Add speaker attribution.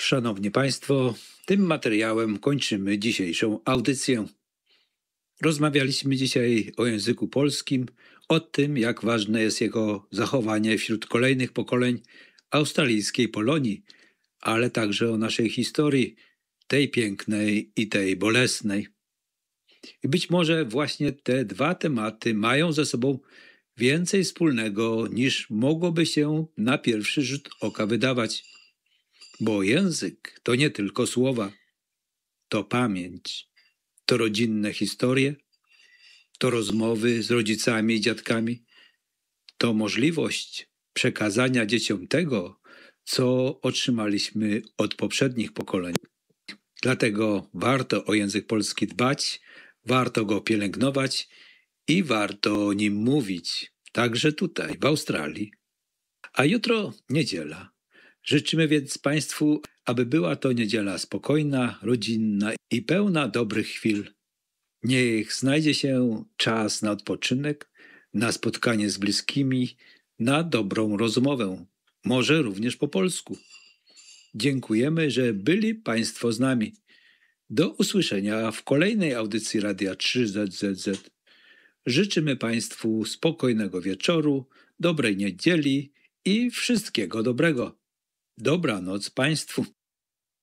Speaker 1: Szanowni Państwo, tym materiałem kończymy dzisiejszą audycję. Rozmawialiśmy dzisiaj o języku polskim, o tym, jak ważne jest jego zachowanie wśród kolejnych pokoleń australijskiej Polonii, ale także o naszej historii, tej pięknej i tej bolesnej. I być może właśnie te dwa tematy mają ze sobą więcej wspólnego, niż mogłoby się na pierwszy rzut oka wydawać. Bo język to nie tylko słowa, to pamięć, to rodzinne historie, to rozmowy z rodzicami i dziadkami, to możliwość przekazania dzieciom tego, co otrzymaliśmy od poprzednich pokoleń. Dlatego warto o język polski dbać, warto go pielęgnować i warto o nim mówić, także tutaj, w Australii. A jutro niedziela. Życzymy więc Państwu, aby była to niedziela spokojna, rodzinna i pełna dobrych chwil. Niech znajdzie się czas na odpoczynek, na spotkanie z bliskimi, na dobrą rozmowę, może również po polsku. Dziękujemy, że byli Państwo z nami. Do usłyszenia w kolejnej audycji Radia 3ZZZ. Życzymy Państwu spokojnego wieczoru, dobrej niedzieli i wszystkiego dobrego. Dobranoc Państwu.